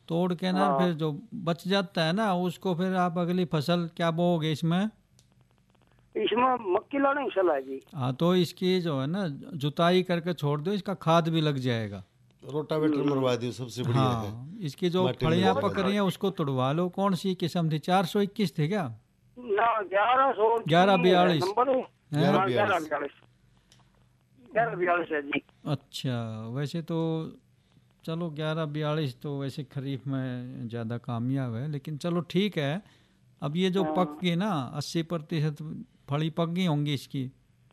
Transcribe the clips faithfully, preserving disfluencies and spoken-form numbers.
तोड़ के ना हाँ। फिर जो बच जाता है ना उसको फिर आप अगली फसल क्या बोओगे इसमें? इसमें मक्की लाने की सलाह है जी। हाँ, तो इसकी जो है ना जुताई करके छोड़ दो, इसका खाद भी लग जाएगा। रोटावेटर मरवा दियो, सबसे बढ़िया है। हाँ, इसकी जो माटी में मिल फलियां जाएगा पक रही हैं उसको तुड़वा लो। कौन सी किस्म थी? चार सौ इक्कीस थी क्या? ना ग्यारह सौ ग्यारह बयालीस नंबर है। ग्यारह हाँ, ग्यारह बयालीस। बयालीस ग्यारह बयालीस है जी। अच्छा, वैसे तो चलो ग्यारह बयालीस तो वैसे खरीफ में ज़्यादा कामयाब है, लेकिन चलो ठीक है। अब ये जो पक गई ना अस्सी प्रतिशत फली पक गई होंगी इसकी।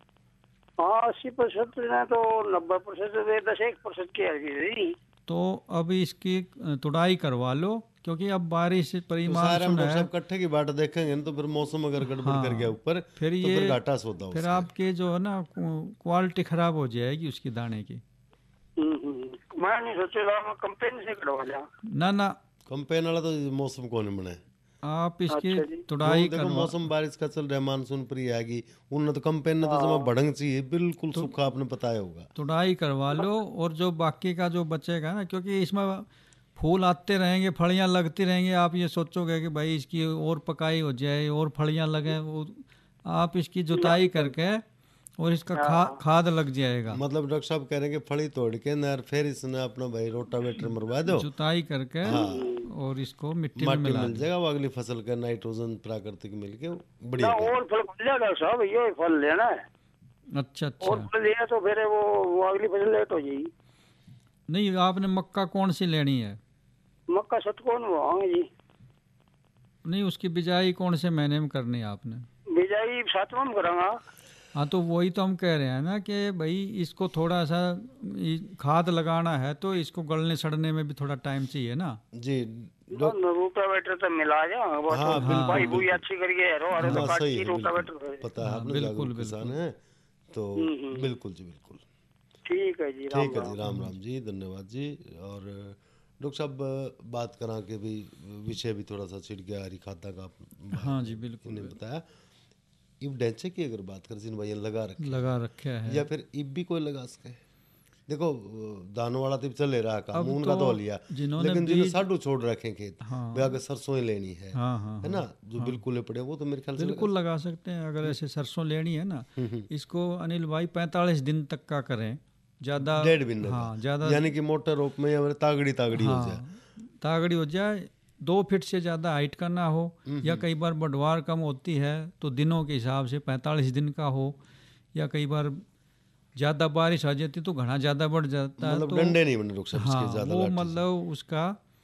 हाँ, अस्सी प्रतिशत है तो नब्बे प्रतिशत दस एक प्रतिशत की है। तो अब इसकी तुड़ाई करवा लो, क्योंकि अब बारिश तो परिमाण सारे हम सुन लोग है। सब इकट्ठे की बाट देखेंगे ना, तो फिर मौसम अगर गड़बड़ हाँ, कर गया ऊपर फिर तो ये फिर घाटा सौदा फिर उसका। आपके जो है ना क्वालिटी खराब हो जाएगी उसकी दाने की। हम्म, हम्म। मैं नहीं सोचा मैं कंपेनी से करवा लिया। ना ना, कंपेन वाला तो मौसम को नहीं बने। आप इसकी अच्छा जी। तुड़ाई क्यों, देखो करवा। मौसम बारिश का चल रहा है, मानसून पर ही आएगी। उन्होंने तो कंपेन ने तो जमा हाँ। भड़ंग चाहिए, बिल्कुल सूखा, आपने बताया होगा। तुड़ाई करवा लो, और जो बाकी का जो बचेगा ना, क्योंकि इसमें फूल आते रहेंगे, फलियां लगती रहेंगी, आप ये सोचोगे कि भाई इसकी और पकाई हो जाए और फलियां लगे, वो आप इसकी जुताई करके और इसका खा हाँ। खाद लग जाएगा। मतलब डॉक्टर साहब कह रहे हैं कि फली तोड़ के ना फिर इसने अपना भाई रोटावेटर मरवा दो, जुताई करके हाँ, और इसको मिट्टी में माटी मिला मिल दो। जाएगा, वो अगली फसल का नाइट्रोजन प्राकृतिक मिलके ना बढ़िया काम। और फल मिल जाएगा साहब, ये फल लेना है। अच्छा और अच्छा। फल लिया तो फिर वो वो अगली फसल लेट हो जाएगी। नहीं, आपने मक्का कौन सी लेनी है? मक्का सतकोन होंगे जी। नहीं, उसकी बिजाई कौन से महीने में करनी है आपने? बिजाई सातवां में करांगा। हाँ, तो वही तो हम कह रहे हैं ना कि भाई इसको थोड़ा सा ई- खाद लगाना है, तो इसको गलने सड़ने में भी थोड़ा टाइम चाहिए ना। जी डॉक- रोटावेटर तो मिला जा वो हाँ, तो बिल्कुल, भाई बुई बिल्कुल। अच्छी करके रो अरे तो हाँ, काट सही की है, रोटावेटर बिल्कुल है। पता है, हाँ, आपने बिल्कुल जागरूक किसान बिल्कुल। है तो हम्म, हम्म। बिल्कुल जी, बिल्कुल। ठीक है जी। राम ठीक है जी, राम। राम राम जी, धन्यवाद जी। और डॉक्टर साहब बात करा के भी विषय भी थोड़ा सा छिड़ गया, हरी खादा का आप हाँ जी, बिल्कुल इन्हें बताया। इब डेंचे की अगर बात करें, जिन भाई लगा रखे लगा रखा है। या फिर इब भी कोई लगा सके। देखो दानों वाला तो चले रहा काम, अब उनका तो तो लिया, जिन्होंने लेकिन जिन्हें बीज, साडू छोड़ रखे खेत, हाँ वे अगर सरसों ही लेनी है हाँ हाँ है हाँ, ना, जो बिल्कुल पड़े, वो तो मेरे ख्याल से बिल्कुल लगा लगा सकते हैं। अगर ऐसे सरसों लेनी है ना, हम्म, इसको अनिल भाई पैंतालीस दिन तक का करें, ज़्यादा। डेढ़ महीने का, हाँ, ज़्यादा। यानी कि मोटर रोप में या तागड़ी तागड़ी हो जाए। हाँ, तागड़ी हो जाए, दो फीट से ज़्यादा हाइट का ना हो, या कई बार बढ़वार कम होती है तो दिनों के हिसाब से पैंतालीस दिन का हो, या कई बार ज़्यादा बारिश आ जाती तो घना ज़्यादा बढ़ जाता है। मतलब तो डंडे नहीं बने डॉक्टर साहब इसके, हाँ, ज्यादा वो लाठी से। मतलब उसका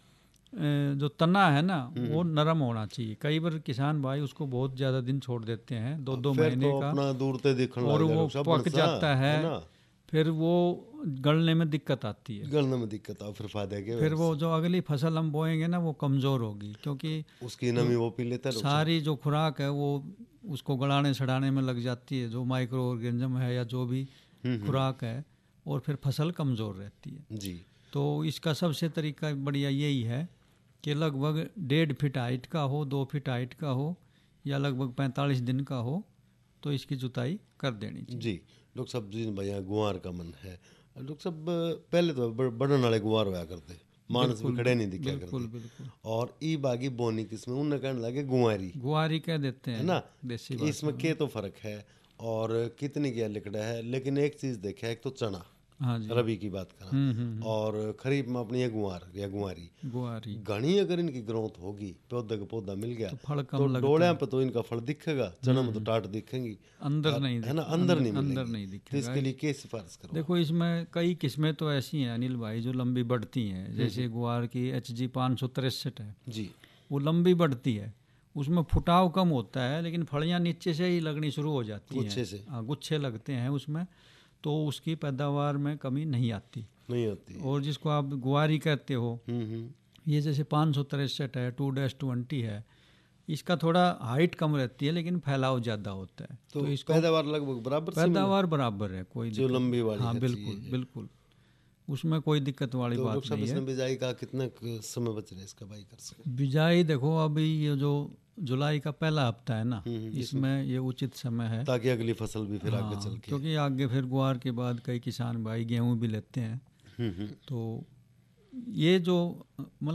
अ, जो तना है ना वो नरम होना चाहिए। कई बार किसान भाई उसको बहुत ज़्यादा दिन छोड़ देते हैं, दो दो फिर महीने तो का, अपना दूर ते दिखने और लग वो डॉक्टर साहब, पक बरसा, जाता है, ना, फिर वो गलने में दिक्कत आती है। गलने में दिक्कत आ, फिर फायदे के फिर वो जो अगली फसल हम बोएंगे ना वो कमज़ोर होगी, क्योंकि उसकी नमी वो पी लेता है डॉक्टर साहब। सारी जो खुराक है वो उसको गलाने सड़ाने में लग जाती है, जो माइक्रो ऑर्गेनिज्म है या जो भी खुराक है, और फिर फसल कमज़ोर रहती है। जी तो इसका सबसे तरीका बढ़िया यही है कि लगभग डेढ़ फिट हाइट का हो, दो फिट हाइट का हो, या लगभग पैंतालीस दिन का हो, तो इसकी जुताई कर देनी चाहिए। जी डॉक्टर साहब जी, भैया गुआर का मन है डॉक्टर साहब, पहले तो ब- बढ़न वाले गुआर होया करते, मानस भी खड़े नहीं दिखा बिल्कुल करते, बिल्कुल। और ई बागी बोनी किस्में उन्हें कहने लगे गुआरी, गुआरी कह देते है हैं ना। देसी भाषा इसमें में। के तो फर्क है और कितनी क्या लिखड़ा है, लेकिन एक चीज देखा है, एक तो चना हाँ जी। रबी की बात करा, हम्म हम्म और खरीफ में अपनी ये गुआर या गुआरी, गुआरी घनी अगर इनकी ग्रोथ होगी, पौधे का पौधा मिल गया तो फल कम तो लगते डोलियां हैं। पे तो इनका फल दिखेगा, चना में तो टाट दिखेंगी, अंदर और- नहीं है ना, दिख- अंदर नहीं अंदर मिलेंगी। नहीं तो दिखेगा। इसके लिए क्या सिफारिश करो? देखो, इसमें कई किस्में तो ऐसी हैं अनिल भाई जो लंबी बढ़ती हैं, जैसे गुआर की एच जी पाँच सौ तिरसठ है, जी वो लंबी बढ़ती है, उसमें फुटाव कम होता है, लेकिन फलियां नीचे से ही लगनी शुरू हो जाती हैं। गुच्छे से। हाँ, गुच्छे लगते हैं उसमें, तो उसकी पैदावार में कमी नहीं आती। नहीं होती है। और जिसको आप गुआरी कहते हो, हम्म हम्म ये जैसे पाँच सौ तिरसठ है, टू डैश ट्वेंटी है, इसका थोड़ा हाइट कम रहती है लेकिन फैलाव ज़्यादा होता है, तो, तो इसको पैदावार लगभग बराबर से मिले? पैदावार बराबर है, कोई जो दिक्कत- लंबी वाली हाँ है बिल्कुल चाहिए। बिल्कुल, उसमें कोई दिक्कत वाली तो बात डॉक्टर साहब नहीं इसने है। बिजाई का कितना क- समय बच रहा है इसका भाई कर सके? बिजाई देखो, अभी ये जो जुलाई का पहला हफ्ता है ना, इसमें ये उचित समय है, ताकि अगली फसल भी फिर आगे हाँ, चल के। क्योंकि आगे फिर गुआर के बाद कई किसान भाई गेहूं भी लेते हैं, हम्म हम्म तो ये जो मतलब